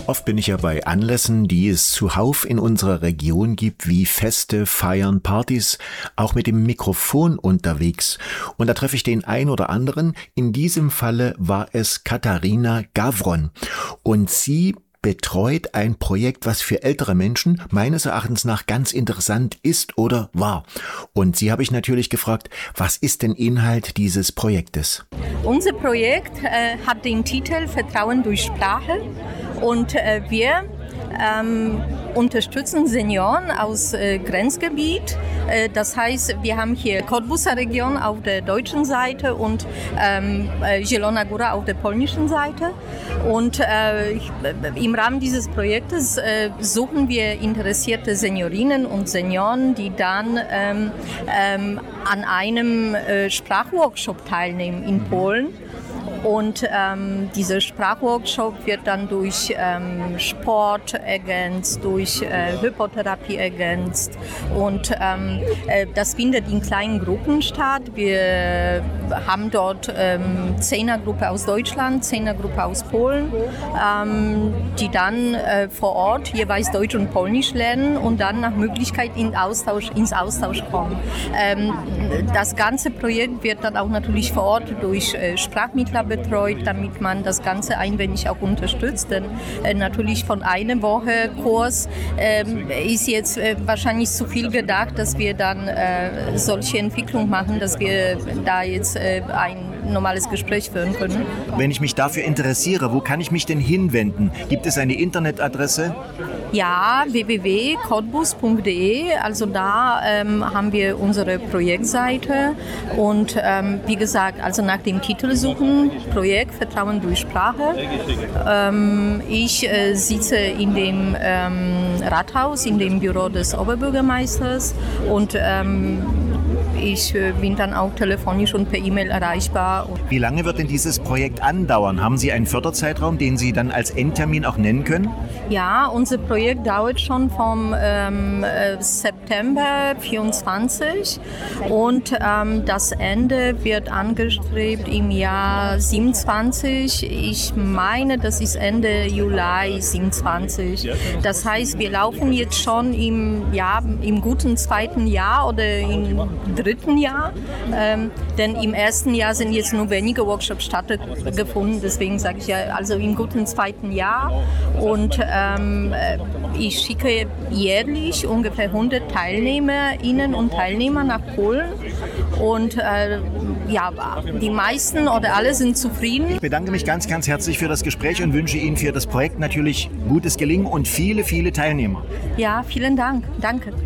Oft bin ich ja bei Anlässen, die es zuhauf in unserer Region gibt, wie Feste, Feiern, Partys, auch mit dem Mikrofon unterwegs. Und da treffe ich den ein oder anderen. In diesem Falle war es Katharina Gavron. Und sie betreut ein Projekt, was für ältere Menschen meines Erachtens nach ganz interessant ist oder war. Und sie habe ich natürlich gefragt, was ist denn Inhalt dieses Projektes? Unser Projekt hat den Titel Vertrauen durch Sprache und wir unterstützen Senioren aus Grenzgebiet. Das heißt, wir haben hier Cottbuser Region auf der deutschen Seite und Zielona Góra auf der polnischen Seite. Und im Rahmen dieses Projektes suchen wir interessierte Seniorinnen und Senioren, die dann an einem Sprachworkshop teilnehmen in Polen. Und dieser Sprachworkshop wird dann durch Sport ergänzt, durch Hypotherapie ergänzt. Und das findet in kleinen Gruppen statt. Wir haben dort 10er-Gruppe aus Deutschland, 10er-Gruppe aus Polen, die dann vor Ort jeweils Deutsch und Polnisch lernen und dann nach Möglichkeit ins Austausch kommen. Das ganze Projekt wird dann auch natürlich vor Ort durch Sprachmittler betreut, damit man das Ganze ein wenig auch unterstützt. Denn natürlich von einer Woche Kurs ist jetzt wahrscheinlich zu viel gedacht, dass wir dann solche Entwicklung machen, dass wir da jetzt ein normales Gespräch führen können. Wenn ich mich dafür interessiere, wo kann ich mich denn hinwenden? Gibt es eine Internetadresse? Ja, www.cottbus.de, also da haben wir unsere Projektseite und wie gesagt, also nach dem Titel suchen, Projekt Vertrauen durch Sprache. Ich sitze in dem Rathaus, in dem Büro des Oberbürgermeisters und ich bin dann auch telefonisch und per E-Mail erreichbar. Wie lange wird denn dieses Projekt andauern? Haben Sie einen Förderzeitraum, den Sie dann als Endtermin auch nennen können? Ja, unser Projekt dauert schon vom September 24 und das Ende wird angestrebt im Jahr 27. Ich meine, das ist Ende Juli 27. Das heißt, wir laufen jetzt schon im guten zweiten Jahr oder im dritten Jahr, denn im ersten Jahr sind jetzt nur wenige Workshops stattgefunden, deswegen sage ich ja, also im guten zweiten Jahr und ich schicke jährlich ungefähr 100 Teilnehmerinnen und Teilnehmer nach Polen und die meisten oder alle sind zufrieden. Ich bedanke mich ganz, ganz herzlich für das Gespräch und wünsche Ihnen für das Projekt natürlich gutes Gelingen und viele, viele Teilnehmer. Ja, vielen Dank. Danke.